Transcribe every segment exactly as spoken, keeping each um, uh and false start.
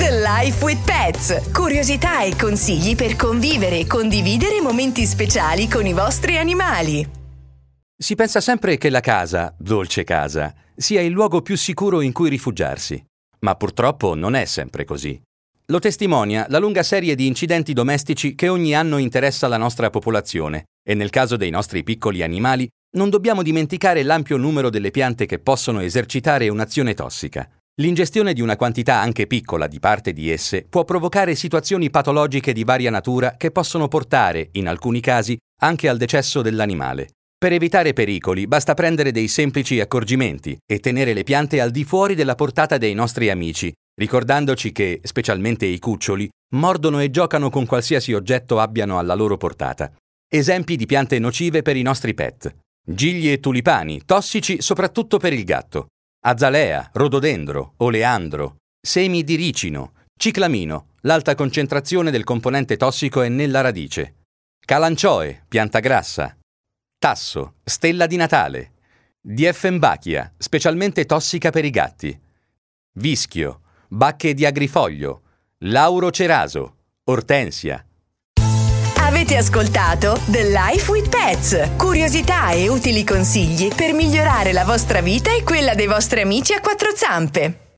The Life with Pets. Curiosità e consigli per convivere e condividere momenti speciali con i vostri animali. Si pensa sempre che la casa, dolce casa, sia il luogo più sicuro in cui rifugiarsi. Ma purtroppo non è sempre così. Lo testimonia la lunga serie di incidenti domestici che ogni anno interessa la nostra popolazione e nel caso dei nostri piccoli animali non dobbiamo dimenticare l'ampio numero delle piante che possono esercitare un'azione tossica. L'ingestione di una quantità anche piccola di parte di esse può provocare situazioni patologiche di varia natura che possono portare, in alcuni casi, anche al decesso dell'animale. Per evitare pericoli basta prendere dei semplici accorgimenti e tenere le piante al di fuori della portata dei nostri amici, ricordandoci che, specialmente i cuccioli, mordono e giocano con qualsiasi oggetto abbiano alla loro portata. Esempi di piante nocive per i nostri pet. Gigli e tulipani, tossici soprattutto per il gatto. Azalea, rododendro, oleandro, semi di ricino, ciclamino, l'alta concentrazione del componente tossico è nella radice. Calanchoe, pianta grassa. Tasso, stella di Natale. Dieffenbachia, specialmente tossica per i gatti. Vischio, bacche di agrifoglio. Lauro ceraso, ortensia. Avete ascoltato The Life with Pets. Curiosità e utili consigli per migliorare la vostra vita e quella dei vostri amici a quattro zampe.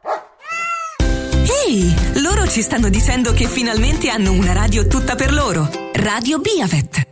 Ehi, loro ci stanno dicendo che finalmente hanno una radio tutta per loro. Radio Biavet.